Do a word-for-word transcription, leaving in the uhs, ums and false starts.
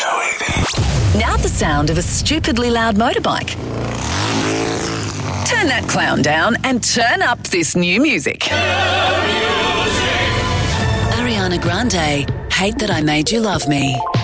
Joey B. Now the sound of a stupidly loud motorbike. Turn that clown down and turn up this new music. Ariana Grande, Hate That I Made You Love Me.